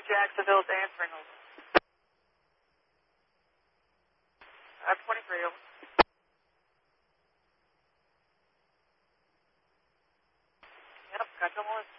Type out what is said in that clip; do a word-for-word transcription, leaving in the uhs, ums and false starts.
Jacksonville's answering over. five twenty-three over. Yep, got them on.